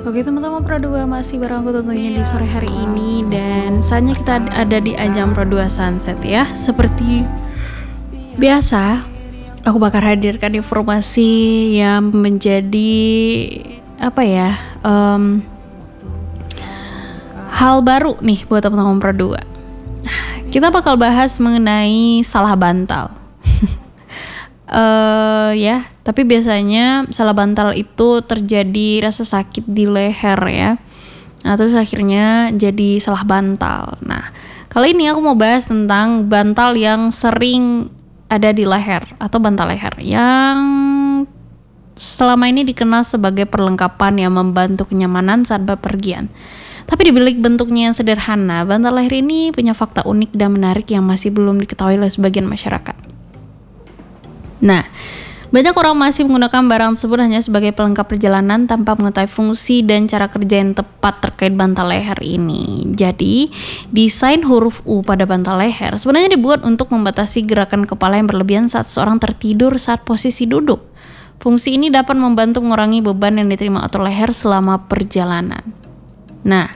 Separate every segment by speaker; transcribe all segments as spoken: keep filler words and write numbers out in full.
Speaker 1: Oke teman-teman, Pro dua masih bareng aku tentunya di sore hari ini. Dan saatnya kita ada di ajang Pro dua Sunset ya. Seperti biasa, aku bakal hadirkan informasi yang menjadi apa ya um, hal baru nih buat teman-teman Pro dua. Kita bakal bahas mengenai salah bantal. Uh, ya, tapi biasanya salah bantal itu terjadi rasa sakit di leher ya. Nah, terus akhirnya jadi salah bantal. Nah, kali ini aku mau bahas tentang bantal yang sering ada di leher atau bantal leher yang selama ini dikenal sebagai perlengkapan yang membantu kenyamanan saat bepergian. Tapi di balik bentuknya yang sederhana, bantal leher ini punya fakta unik dan menarik yang masih belum diketahui oleh sebagian masyarakat. Nah, banyak orang masih menggunakan barang tersebut hanya sebagai pelengkap perjalanan tanpa mengetahui fungsi dan cara kerja yang tepat terkait bantal leher ini. Jadi, desain huruf U pada bantal leher sebenarnya dibuat untuk membatasi gerakan kepala yang berlebihan saat seorang tertidur saat posisi duduk. Fungsi ini dapat membantu mengurangi beban yang diterima otot leher selama perjalanan. Nah,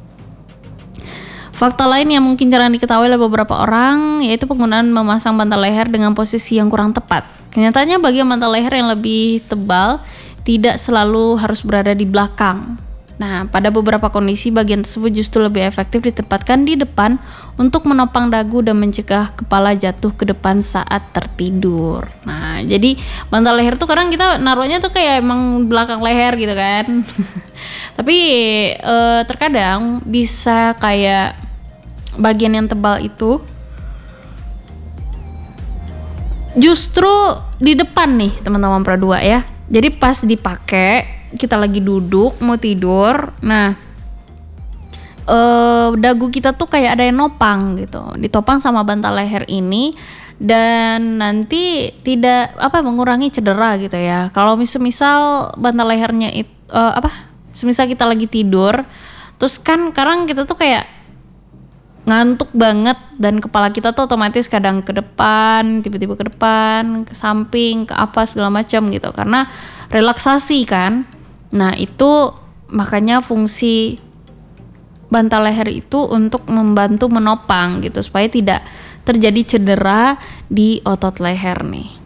Speaker 1: fakta lain yang mungkin jarang diketahui oleh beberapa orang yaitu penggunaan memasang bantal leher dengan posisi yang kurang tepat. Kenyataannya bagian bantal leher yang lebih tebal tidak selalu harus berada di belakang. Nah, pada beberapa kondisi bagian tersebut justru lebih efektif ditempatkan di depan untuk menopang dagu dan mencegah kepala jatuh ke depan saat tertidur. Nah, jadi bantal leher tuh kadang kita naruhnya tuh kayak emang belakang leher gitu kan. Tapi eh, terkadang bisa kayak bagian yang tebal itu justru di depan nih teman-teman Pro dua ya. Jadi pas dipakai kita lagi duduk mau tidur, nah eh, dagu kita tuh kayak ada yang nopang gitu, ditopang sama bantal leher ini dan nanti tidak apa mengurangi cedera gitu ya. Kalau misal-misal bantal lehernya itu eh, apa? Semisal kita lagi tidur, terus kan kadang kita tuh kayak ngantuk banget dan kepala kita tuh otomatis kadang ke depan, tiba-tiba ke depan, ke samping, ke apa segala macam gitu karena relaksasi kan. Nah, itu makanya fungsi bantal leher itu untuk membantu menopang gitu supaya tidak terjadi cedera di otot leher nih.